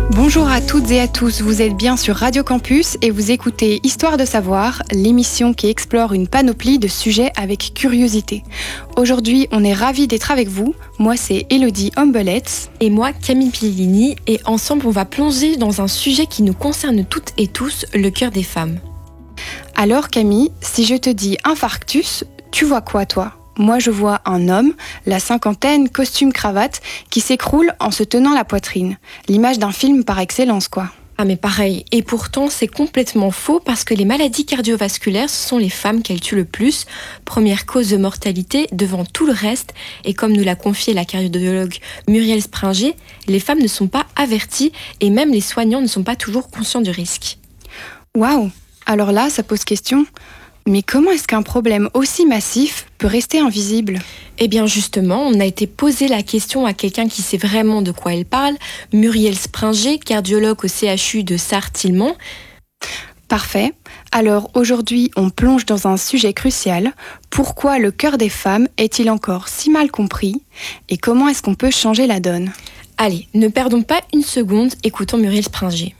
Bonjour à toutes et à tous, vous êtes bien sur Radio Campus et vous écoutez Histoire de savoir, l'émission qui explore une panoplie de sujets avec curiosité. Aujourd'hui, on est ravis d'être avec vous. Moi, c'est Elodie Ombelets. Et moi, Camille Pillini. Et ensemble, on va plonger dans un sujet qui nous concerne toutes et tous, le cœur des femmes. Alors Camille, si je te dis infarctus, tu vois quoi toi ? Moi, je vois un homme, la cinquantaine, costume cravate, qui s'écroule en se tenant la poitrine. L'image d'un film par excellence, quoi. Ah mais pareil, et pourtant c'est complètement faux parce que les maladies cardiovasculaires, ce sont les femmes qu'elles tuent le plus, première cause de mortalité devant tout le reste, et comme nous l'a confié la cardiologue Muriel Springer, les femmes ne sont pas averties et même les soignants ne sont pas toujours conscients du risque. Waouh ! Alors là, ça pose question. Mais comment est-ce qu'un problème aussi massif peut rester invisible ? Eh bien justement, on a été posé la question à quelqu'un qui sait vraiment de quoi elle parle, Muriel Springer, cardiologue au CHU de Sarre-Tillemont. Parfait. Alors aujourd'hui, on plonge dans un sujet crucial. Pourquoi le cœur des femmes est-il encore si mal compris ? Et comment est-ce qu'on peut changer la donne ? Allez, ne perdons pas une seconde, écoutons Muriel Springer.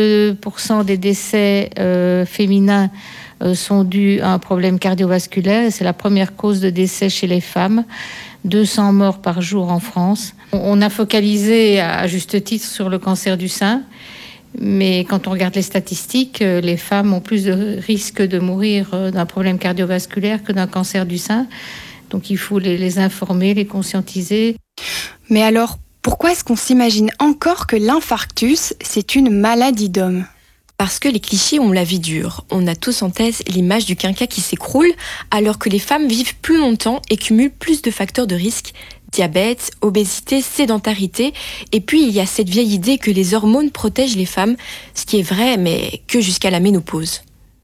32% des décès féminins sont dus à un problème cardiovasculaire. C'est la première cause de décès chez les femmes. 200 morts par jour en France. On a focalisé à juste titre sur le cancer du sein. Mais quand on regarde les statistiques, les femmes ont plus de risques de mourir d'un problème cardiovasculaire que d'un cancer du sein. Donc il faut les informer, les conscientiser. Mais alors, pourquoi est-ce qu'on s'imagine encore que l'infarctus, c'est une maladie d'homme ? Parce que les clichés ont la vie dure. On a tous en tête l'image du quinquas qui s'écroule, alors que les femmes vivent plus longtemps et cumulent plus de facteurs de risque. Diabète, obésité, sédentarité. Et puis il y a cette vieille idée que les hormones protègent les femmes, ce qui est vrai, mais que jusqu'à la ménopause.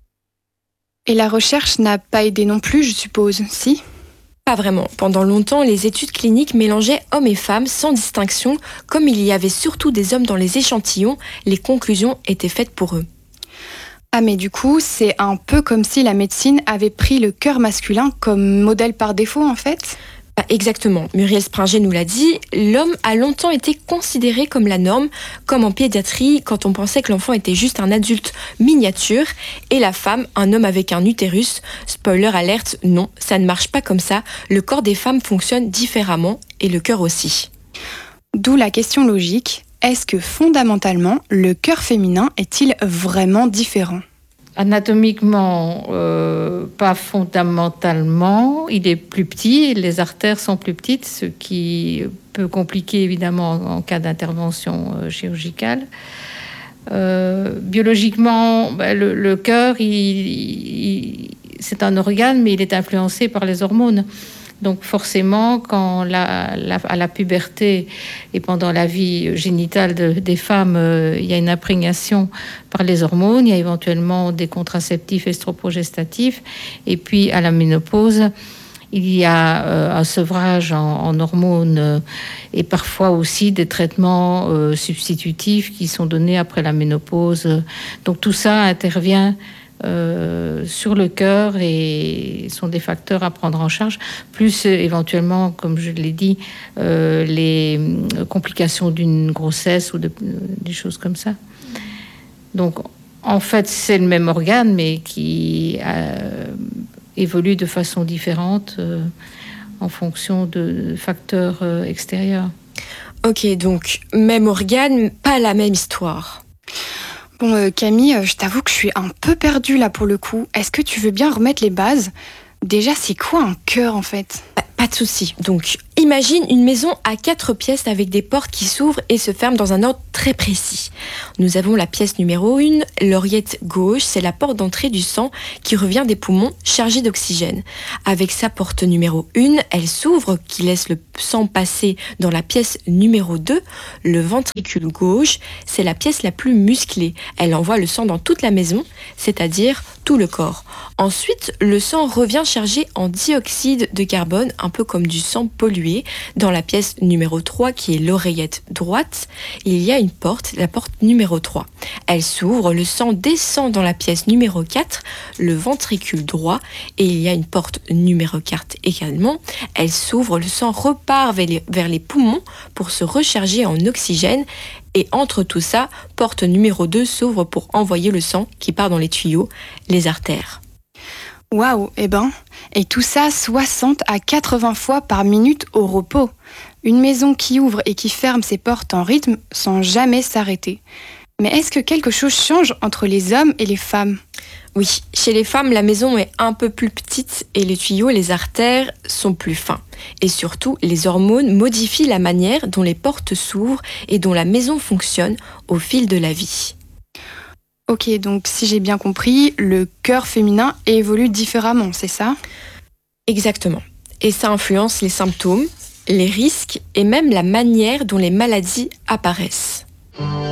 Et la recherche n'a pas aidé non plus, je suppose, si ? Pas vraiment. Pendant longtemps, les études cliniques mélangeaient hommes et femmes sans distinction. Comme il y avait surtout des hommes dans les échantillons, les conclusions étaient faites pour eux. Ah mais du coup, c'est un peu comme si la médecine avait pris le cœur masculin comme modèle par défaut en fait ? Exactement, Muriel Springer nous l'a dit, l'homme a longtemps été considéré comme la norme, comme en pédiatrie quand on pensait que l'enfant était juste un adulte miniature, et la femme, un homme avec un utérus. Spoiler alerte, non, ça ne marche pas comme ça, le corps des femmes fonctionne différemment, et le cœur aussi. D'où la question logique, est-ce que fondamentalement, le cœur féminin est-il vraiment différent ? Anatomiquement, pas fondamentalement. Il est plus petit, les artères sont plus petites, ce qui peut compliquer évidemment en cas d'intervention chirurgicale. Biologiquement, le cœur, c'est un organe, mais il est influencé par les hormones. Donc forcément, quand à la puberté et pendant la vie génitale des femmes, il y a une imprégnation par les hormones, il y a éventuellement des contraceptifs estroprogestatifs. Et puis à la ménopause, il y a un sevrage en hormones et parfois aussi des traitements substitutifs qui sont donnés après la ménopause. Donc tout ça intervient sur le cœur et sont des facteurs à prendre en charge, plus éventuellement, comme je l'ai dit, les complications d'une grossesse ou des choses comme ça. Donc, en fait, c'est le même organe, mais qui évolue de façon différente en fonction de facteurs extérieurs. Ok, donc même organe, pas la même histoire. Bon Camille, je t'avoue que je suis un peu perdue là pour le coup. Est-ce que tu veux bien remettre les bases ? Déjà, c'est quoi un cœur en fait ? Pas de souci. Donc, imagine une maison à 4 pièces avec des portes qui s'ouvrent et se ferment dans un ordre très précis. Nous avons la pièce numéro 1, l'oreillette gauche, c'est la porte d'entrée du sang qui revient des poumons chargés d'oxygène. Avec sa porte numéro 1, elle s'ouvre, qui laisse le sang passer dans la pièce numéro 2. Le ventricule gauche, c'est la pièce la plus musclée. Elle envoie le sang dans toute la maison, c'est-à-dire tout le corps. Ensuite, le sang revient chargé en dioxyde de carbone, un peu comme du sang pollué. située dans la pièce numéro 3, qui est l'oreillette droite. Il y a une porte, la porte numéro 3. Elle s'ouvre, le sang descend dans la pièce numéro 4, le ventricule droit, et il y a une porte numéro 4 également. Elle s'ouvre, le sang repart vers les poumons pour se recharger en oxygène. Et entre tout ça, porte numéro 2 s'ouvre pour envoyer le sang qui part dans les tuyaux, les artères. Waouh, et tout ça 60 à 80 fois par minute au repos. Une maison qui ouvre et qui ferme ses portes en rythme sans jamais s'arrêter. Mais est-ce que quelque chose change entre les hommes et les femmes ? Oui, chez les femmes, la maison est un peu plus petite et les tuyaux, les artères sont plus fins. Et surtout, les hormones modifient la manière dont les portes s'ouvrent et dont la maison fonctionne au fil de la vie. Ok, donc si j'ai bien compris, le cœur féminin évolue différemment, c'est ça ? Exactement. Et ça influence les symptômes, les risques et même la manière dont les maladies apparaissent.